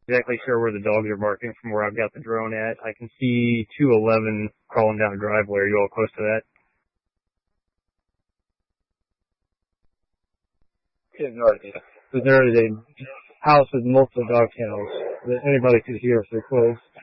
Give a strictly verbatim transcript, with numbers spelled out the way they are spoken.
exactly sure where the dogs are barking from where I've got the drone at. I can see two eleven crawling down the driveway. Are you all close to that? We have no idea. But there is a house with multiple dog kennels that anybody could hear if they're close.